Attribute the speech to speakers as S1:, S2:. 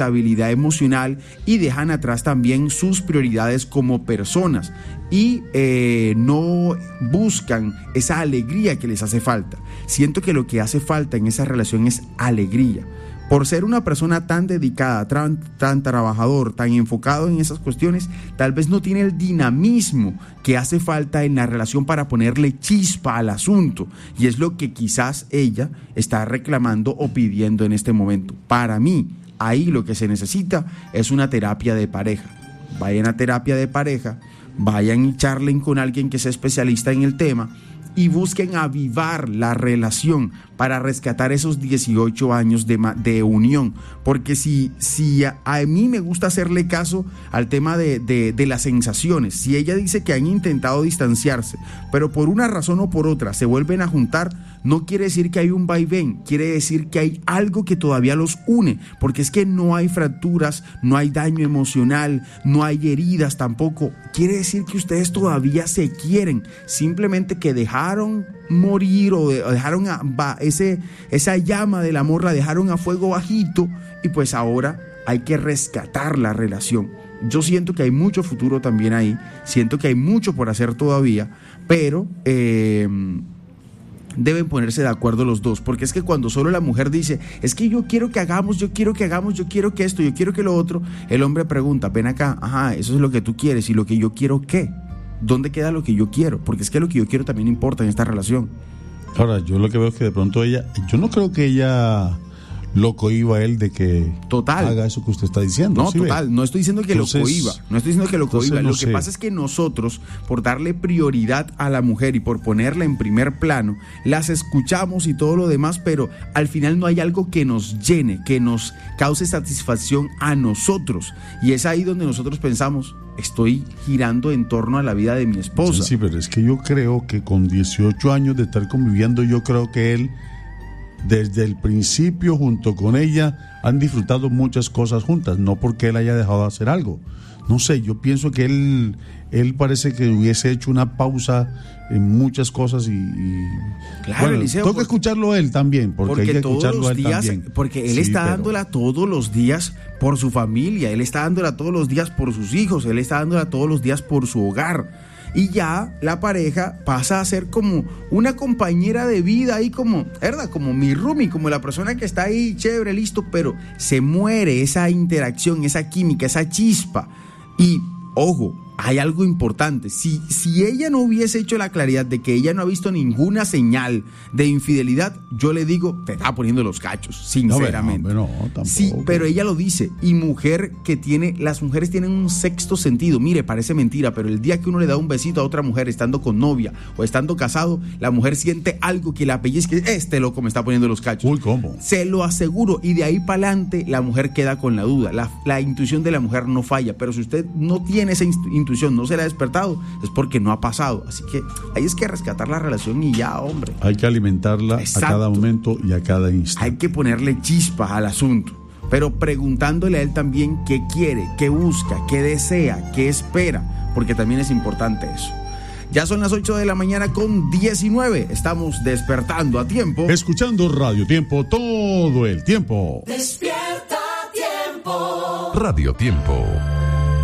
S1: estabilidad emocional y dejan atrás también sus prioridades como personas y no buscan esa alegría que les hace falta. Siento que lo que hace falta en esa relación es alegría. Por ser una persona tan dedicada, tan trabajador, tan enfocado en esas cuestiones, tal vez no tiene el dinamismo que hace falta en la relación para ponerle chispa al asunto. Y es lo que quizás ella está reclamando o pidiendo en este momento. Para mí, ahí lo que se necesita es una terapia de pareja. Vayan a terapia de pareja, vayan y charlen con alguien que sea especialista en el tema y busquen avivar la relación para rescatar esos 18 años de unión. Porque si a mí me gusta hacerle caso al tema de las sensaciones, si ella dice que han intentado distanciarse, pero por una razón o por otra se vuelven a juntar, no quiere decir que hay un vaivén, quiere decir que hay algo que todavía los une, porque es que no hay fracturas, no hay daño emocional, no hay heridas tampoco. Quiere decir que ustedes todavía se quieren, simplemente que dejaron morir o dejaron esa llama del amor, la dejaron a fuego bajito y pues ahora hay que rescatar la relación. Yo siento que hay mucho futuro también ahí, siento que hay mucho por hacer todavía, pero deben ponerse de acuerdo los dos, porque es que cuando solo la mujer dice, es que yo quiero que hagamos, yo quiero que esto, yo quiero que lo otro, el hombre pregunta, ven acá, ajá, eso es lo que tú quieres, y lo que yo quiero, ¿qué? ¿Dónde queda lo que yo quiero? Porque es que lo que yo quiero también importa en esta relación.
S2: Ahora, yo lo que veo es que de pronto yo no creo que ella lo cohiba a él de que haga eso que usted está diciendo.
S1: No,
S2: ¿sí
S1: total, ve? No estoy diciendo que lo cohiba,
S2: No
S1: lo que pasa es que nosotros, por darle prioridad a la mujer y por ponerla en primer plano, las escuchamos y todo lo demás, pero al final no hay algo que nos llene, que nos cause satisfacción a nosotros, y es ahí donde nosotros pensamos, estoy girando en torno a la vida de mi esposa.
S2: Sí, pero es que yo creo que con 18 años de estar conviviendo, yo creo que él desde el principio junto con ella han disfrutado muchas cosas juntas, no porque él haya dejado de hacer algo. No sé, yo pienso que él parece que hubiese hecho una pausa en muchas cosas y
S1: claro,
S2: bueno,
S1: Eliseo,
S2: tengo que escucharlo a él también, porque hay que escucharlo a él también.
S1: Porque él está dándola todos los días por su familia, él está dándola todos los días por sus hijos, él está dándola todos los días por su hogar. Y ya la pareja pasa a ser como una compañera de vida ahí, como, ¿verdad? Como mi roomie, como la persona que está ahí, chévere, listo, pero se muere esa interacción, esa química, esa chispa. Y, ojo, hay algo importante. Si ella no hubiese hecho la claridad de que ella no ha visto ninguna señal de infidelidad, yo le digo, te está poniendo los cachos, sinceramente.
S2: No, tampoco.
S1: Sí, pero ella lo dice. Y las mujeres tienen un sexto sentido. Mire, parece mentira, pero el día que uno le da un besito a otra mujer estando con novia o estando casado, la mujer siente algo que la pellizque. Este loco me está poniendo los cachos.
S2: Uy, ¿cómo?
S1: Se lo aseguro. Y de ahí para adelante la mujer queda con la duda. La intuición de la mujer no falla, pero si usted no tiene esa intuición, no se le ha despertado, es porque no ha pasado. Así que ahí es que rescatar la relación y ya, hombre.
S2: Hay que alimentarla. Exacto. A cada momento y a cada instante.
S1: Hay que ponerle chispa al asunto, pero preguntándole a él también qué quiere, qué busca, qué desea, qué espera, porque también es importante eso. Ya son las 8 de la mañana con 19. Estamos despertando a tiempo.
S2: Escuchando Radio Tiempo todo el tiempo.
S3: Despierta Tiempo.
S4: Radio Tiempo.